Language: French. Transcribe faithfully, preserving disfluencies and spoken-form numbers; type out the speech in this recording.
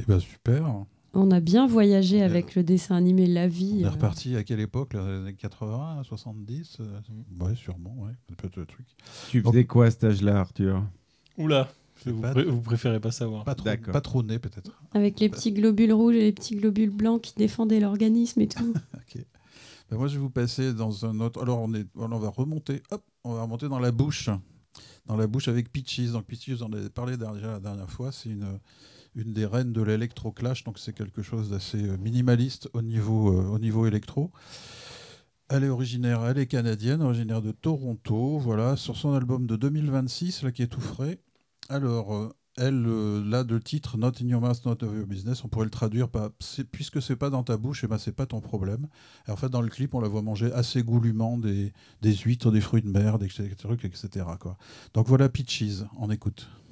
ben, super. On a bien voyagé avec le dessin animé La Vie. On est euh. reparti à quelle époque, les années quatre-vingts, soixante-dix euh, Ouais, sûrement, ouais. Peut-être le truc. Tu Donc- faisais quoi à cet âge-là, Arthur? Oula, C'est vous, pas- pré- vous préférez pas savoir. Pas trop, D'accord. pas trop né, peut-être. Avec les petits globules rouges et les petits globules blancs qui défendaient l'organisme et tout. Ok. Ben, moi, je vais vous passer dans un autre. Alors, on, est... on va remonter. Hop, on va remonter dans la bouche. Dans la bouche avec Peaches. Donc, Peaches, on en a parlé déjà la dernière fois. C'est une, une des reines de l'électro-clash. Donc, c'est quelque chose d'assez minimaliste au niveau, euh, au niveau électro. Elle est originaire, elle est canadienne, originaire de Toronto. Voilà, sur son album de deux mille vingt-six, là, qui est tout frais. Alors, euh, elle, euh, là, le titre Not in your mouth, not of your business, on pourrait le traduire par c'est- puisque c'est pas dans ta bouche, et ben c'est pas ton problème. Et en fait, dans le clip, on la voit manger assez goulûment des, des huîtres, des fruits de mer, des, des trucs, et cetera quoi. Donc voilà Peaches, on écoute.